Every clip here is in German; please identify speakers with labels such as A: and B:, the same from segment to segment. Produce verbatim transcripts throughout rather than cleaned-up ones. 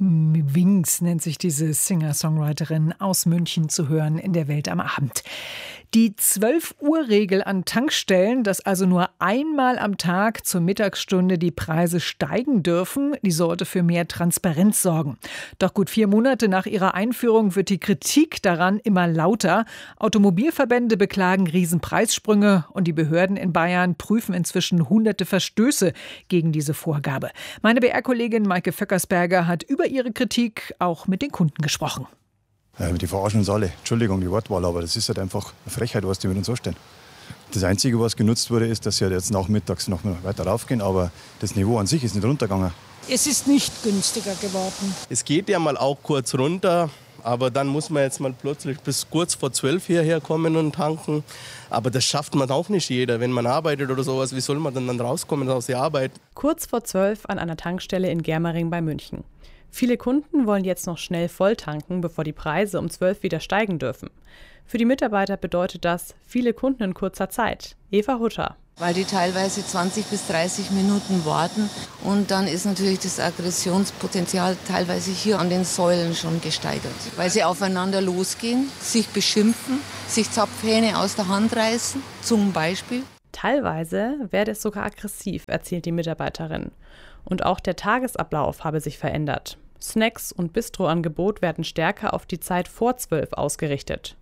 A: Wings nennt sich diese Singer-Songwriterin aus München, zu hören in der Welt am Abend. Die zwölf-Uhr-Regel an Tankstellen, dass also nur einmal am Tag zur Mittagsstunde die Preise steigen dürfen, die sollte für mehr Transparenz sorgen. Doch gut vier Monate nach ihrer Einführung wird die Kritik daran immer lauter. Automobilverbände beklagen Riesenpreissprünge und die Behörden in Bayern prüfen inzwischen hunderte Verstöße gegen diese Vorgabe. Meine B R-Kollegin Maike Vöckersberger hat über ihre Kritik auch mit den Kunden gesprochen.
B: Ja, die verarschen uns alle. Entschuldigung, die Wortwahl, aber das ist halt einfach eine Frechheit, was die mit uns anstellen. Das Einzige, was genutzt wurde, ist, dass sie halt jetzt nachmittags noch weiter raufgehen, aber das Niveau an sich ist nicht runtergegangen.
C: Es ist nicht günstiger geworden.
D: Es geht ja mal auch kurz runter, aber dann muss man jetzt mal plötzlich bis kurz vor zwölf hierher kommen und tanken. Aber das schafft man auch nicht jeder. Wenn man arbeitet oder sowas, wie soll man dann, dann rauskommen aus der Arbeit?
E: Kurz vor zwölf an einer Tankstelle in Germering bei München. Viele Kunden wollen jetzt noch schnell voll tanken, bevor die Preise um zwölf wieder steigen dürfen. Für die Mitarbeiter bedeutet das viele Kunden in kurzer Zeit. Eva Hutter.
F: Weil die teilweise zwanzig bis dreißig Minuten warten und dann ist natürlich das Aggressionspotenzial teilweise hier an den Säulen schon gesteigert. Weil sie aufeinander losgehen, sich beschimpfen, sich Zapfhähne aus der Hand reißen, zum Beispiel.
E: Teilweise werde es sogar aggressiv, erzählt die Mitarbeiterin. Und auch der Tagesablauf habe sich verändert. Snacks und Bistroangebot werden stärker auf die Zeit vor zwölf ausgerichtet.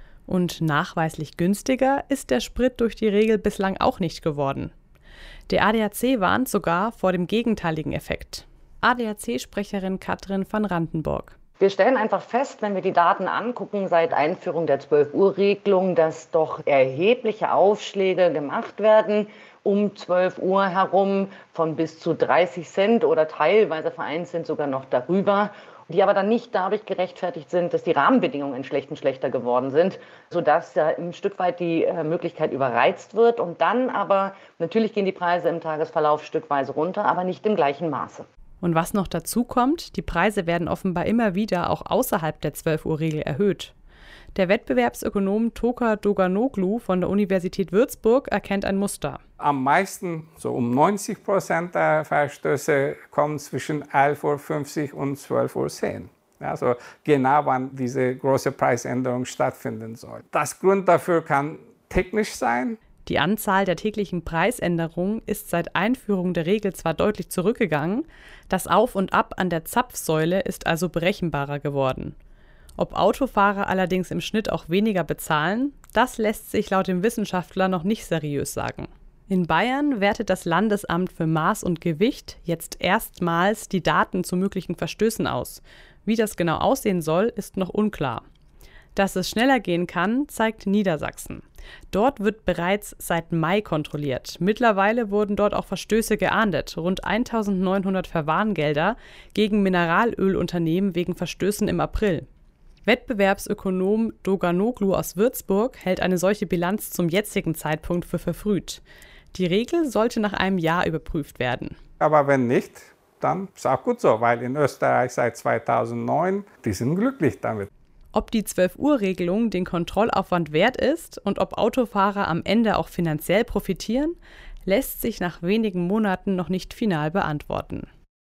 E: Und nachweislich günstiger ist der Sprit durch die Regel bislang auch nicht geworden. Der A D A C warnt sogar vor dem gegenteiligen Effekt. A D A C-Sprecherin Katrin van Randenburg.
G: Wir stellen einfach fest, wenn wir die Daten angucken, seit Einführung der zwölf-Uhr-Regelung, dass doch erhebliche Aufschläge gemacht werden um zwölf Uhr herum von bis zu dreißig Cent oder teilweise vereinzelt sogar noch darüber, die aber dann nicht dadurch gerechtfertigt sind, dass die Rahmenbedingungen in schlechten schlechter geworden sind, sodass da ein Stück weit die Möglichkeit überreizt wird. Und dann aber, natürlich gehen die Preise im Tagesverlauf stückweise runter, aber nicht im gleichen Maße.
E: Und was noch dazu kommt, die Preise werden offenbar immer wieder auch außerhalb der zwölf-Uhr-Regel erhöht. Der Wettbewerbsökonom Toker Doganoglu von der Universität Würzburg erkennt ein Muster.
H: Am meisten, so um neunzig Prozent der Verstöße, kommen zwischen elf Uhr fünfzig und zwölf Uhr zehn. Also genau wann diese große Preisänderung stattfinden soll. Das Grund dafür kann technisch sein.
E: Die Anzahl der täglichen Preisänderungen ist seit Einführung der Regel zwar deutlich zurückgegangen, das Auf und Ab an der Zapfsäule ist also berechenbarer geworden. Ob Autofahrer allerdings im Schnitt auch weniger bezahlen, das lässt sich laut dem Wissenschaftler noch nicht seriös sagen. In Bayern wertet das Landesamt für Maß und Gewicht jetzt erstmals die Daten zu möglichen Verstößen aus. Wie das genau aussehen soll, ist noch unklar. Dass es schneller gehen kann, zeigt Niedersachsen. Dort wird bereits seit Mai kontrolliert. Mittlerweile wurden dort auch Verstöße geahndet. Rund eintausendneunhundert Verwarngelder gegen Mineralölunternehmen wegen Verstößen im April. Wettbewerbsökonom Doganoglu aus Würzburg hält eine solche Bilanz zum jetzigen Zeitpunkt für verfrüht. Die Regel sollte nach einem Jahr überprüft werden.
H: Aber wenn nicht, dann ist auch gut so, weil in Österreich seit zweitausendneun, die sind glücklich damit.
E: Ob die zwölf-Uhr-Regelung den Kontrollaufwand wert ist und ob Autofahrer am Ende auch finanziell profitieren, lässt sich nach wenigen Monaten noch nicht final beantworten.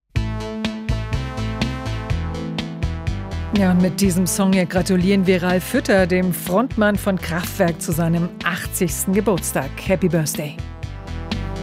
A: Ja, und mit diesem Song hier gratulieren wir Ralf Hütter, dem Frontmann von Kraftwerk, zu seinem achtzigsten Geburtstag. Happy Birthday!